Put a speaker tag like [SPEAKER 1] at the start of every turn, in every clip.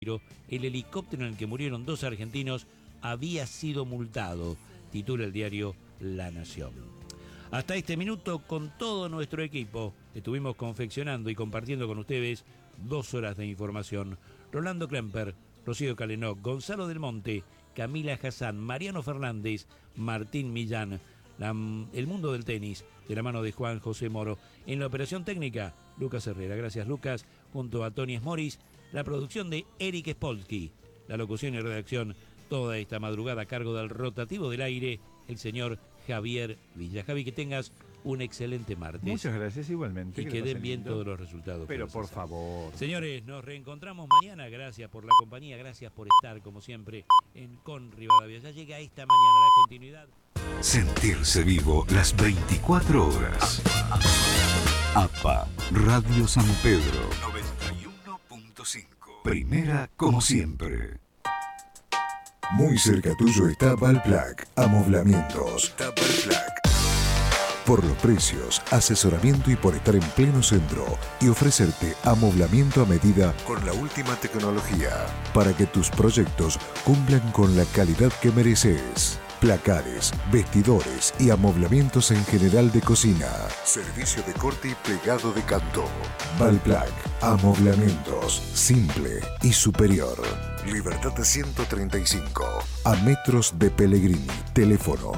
[SPEAKER 1] El helicóptero en el que murieron 2 argentinos había sido multado, titula el diario La Nación. Hasta este minuto, con todo nuestro equipo, estuvimos confeccionando y compartiendo con ustedes 2 horas de información. Rolando Klemper, Rocío Calenó, Gonzalo del Monte, Camila Hassan, Mariano Fernández, Martín Millán, el mundo del tenis, de la mano de Juan José Moro. En la operación técnica, Lucas Herrera. Gracias, Lucas, junto a Tony Smoris. La producción de Eric Spolsky, la locución y redacción toda esta madrugada a cargo del rotativo del aire, el señor Javier Villa. Javi, que tengas un excelente martes.
[SPEAKER 2] Muchas gracias, igualmente.
[SPEAKER 1] Y que den bien todos los resultados.
[SPEAKER 2] Pero por favor.
[SPEAKER 1] Señores, nos reencontramos mañana. Gracias por la compañía, gracias por estar, como siempre, con Rivadavia. Ya llega esta mañana la continuidad.
[SPEAKER 3] Sentirse vivo las 24 horas. APA, Radio San Pedro 91.5. Primera como siempre.
[SPEAKER 4] Muy cerca tuyo está Valplac, amoblamientos. Valplac. Por los precios, asesoramiento y por estar en pleno centro y ofrecerte amoblamiento a medida con la última tecnología para que tus proyectos cumplan con la calidad que mereces. Placares, vestidores y amoblamientos en general de cocina. Servicio de corte y plegado de canto. Valplac, amoblamientos, simple y superior. Libertad 135, a metros de Pellegrini. Teléfono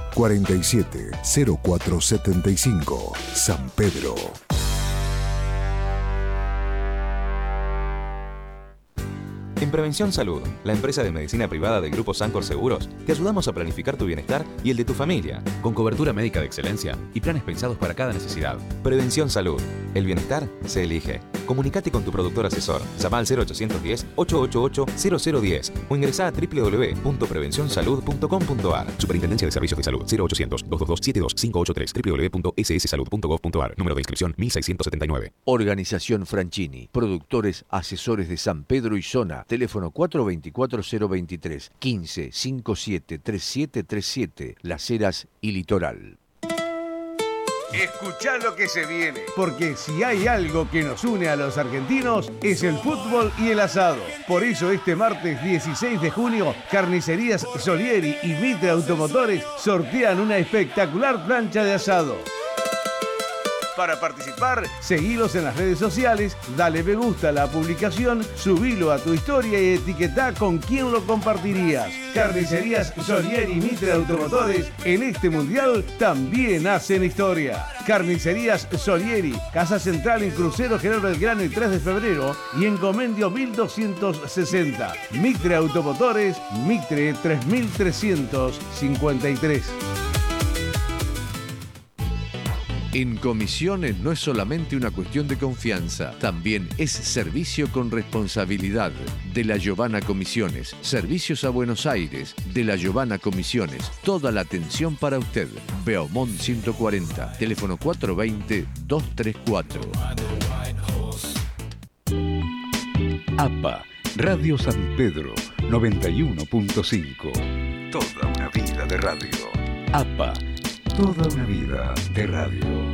[SPEAKER 4] 470475, San Pedro.
[SPEAKER 5] En Prevención Salud, la empresa de medicina privada del Grupo Sancor Seguros, te ayudamos a planificar tu bienestar y el de tu familia, con cobertura médica de excelencia y planes pensados para cada necesidad. Prevención Salud, el bienestar se elige. Comunicate con tu productor asesor, llama al 0810-888-0010 o ingresá a www.prevencionsalud.com.ar. Superintendencia de Servicios de Salud, 0800-222-72583, www.sssalud.gov.ar, número de inscripción 1679.
[SPEAKER 6] Organización Franchini, productores asesores de San Pedro y zona. Teléfono 424-023, 15-57-3737, Las Heras y Litoral.
[SPEAKER 7] Escuchá lo que se viene. Porque si hay algo que nos une a los argentinos, es el fútbol y el asado. Por eso este martes 16 de junio, Carnicerías Solieri y Mitre Automotores sortean una espectacular plancha de asado. Para participar, seguilos en las redes sociales, dale me gusta a la publicación, subilo a tu historia y etiquetá con quién lo compartirías. Carnicerías Solieri y Mitre Automotores en este mundial también hacen historia. Carnicerías Solieri, Casa Central en Crucero General Belgrano y 3 de febrero y en Comendio 1260. Mitre Automotores, Mitre 3353.
[SPEAKER 6] En comisiones no es solamente una cuestión de confianza, también es servicio con responsabilidad. De la Giovanna Comisiones, servicios a Buenos Aires, de la Giovanna Comisiones, toda la atención para usted. Beaumont 140, teléfono 420-234.
[SPEAKER 3] APA, Radio San Pedro 91.5. Toda una vida de radio. APA, toda una vida de radio.